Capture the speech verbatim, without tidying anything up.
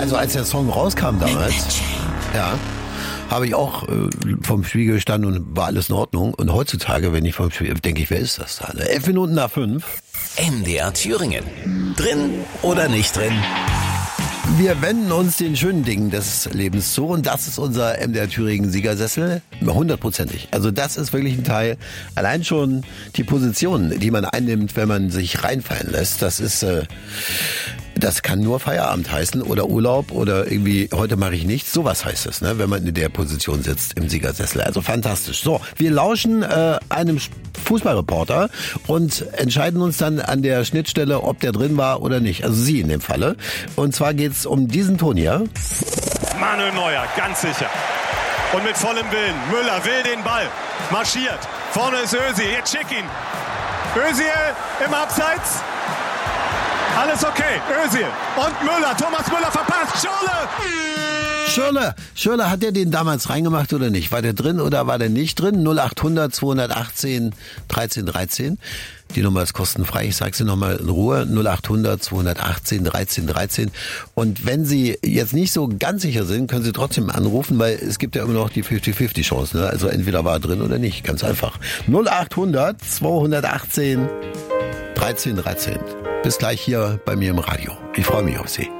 Also als der Song rauskam damals, ja, habe ich auch äh, vom Spiegel gestanden und war alles in Ordnung. Und heutzutage, wenn ich vom Spiegel, denke ich, wer ist das da? Elf Minuten nach fünf. M D R Thüringen. Drin oder nicht drin? Wir wenden uns den schönen Dingen des Lebens zu und das ist unser M D R Thüringen Siegersessel, hundertprozentig. Also das ist wirklich ein Teil, allein schon die Position, die man einnimmt, wenn man sich reinfallen lässt, das ist, äh, das kann nur Feierabend heißen oder Urlaub oder irgendwie, heute mache ich nichts, sowas heißt es, ne, wenn man in der Position sitzt im Siegersessel. Also fantastisch. So, wir lauschen äh, einem Fußballreporter und entscheiden uns dann an der Schnittstelle, ob der drin war oder nicht. Also Sie in dem Falle. Und zwar geht's um diesen Ton hier. Manuel Neuer, ganz sicher. Und mit vollem Willen. Müller will den Ball. Marschiert. Vorne ist Özil. Jetzt schick ihn. Özil im Abseits. Alles okay. Özil. Und Müller. Thomas Müller verpasst. Schürrle. Schürrle. Schürrle, hat der den damals reingemacht oder nicht? War der drin oder war der nicht drin? null acht hundert zweihundertachtzehn dreizehn dreizehn. Die Nummer ist kostenfrei. Ich sage sie nochmal in Ruhe. null acht hundert zweihundertachtzehn dreizehn dreizehn. Und wenn Sie jetzt nicht so ganz sicher sind, können Sie trotzdem anrufen, weil es gibt ja immer noch die fünfzig fünfzig Chance. Ne? Also entweder war er drin oder nicht. Ganz einfach. null acht hundert zweihundertachtzehn dreizehn dreizehn. Bis gleich hier bei mir im Radio. Ich freue mich auf Sie.